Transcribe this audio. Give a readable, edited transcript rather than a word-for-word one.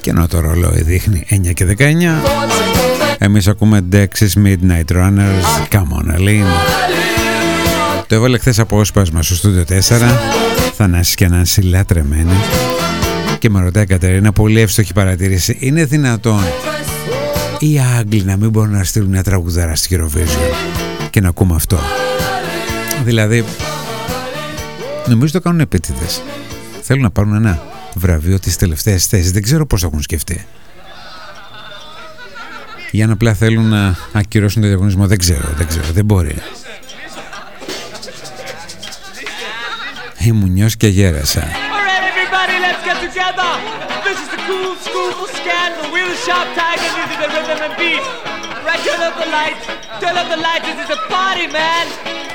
Και ενώ το ρολόι δείχνει 9 και 19, εμείς ακούμε Dexys Midnight Runners, Come on Aline. Το έβαλε χθες απόσπασμα στο Studio 4, Θανάσης και Νάνση λατρεμένοι. Και με ρωτάει η Κατερίνα, πολύ εύστοχη παρατήρηση, είναι δυνατόν οι Άγγλοι να μην μπορούν να στείλουν μια τραγουδάρα στη Eurovision και να ακούμε αυτό? Δηλαδή, νομίζω το κάνουν επίτηδες. Θέλουν να πάρουν ένα βραβείο της τελευταίας θέσης. Δεν ξέρω πώς το έχουν σκεφτεί. Για να απλά θέλουν να ακυρώσουν το διαγωνισμό. Δεν ξέρω, δεν μπορεί. Ήμουν νιός και γέρασα. Turn up the lights, this is a party, man.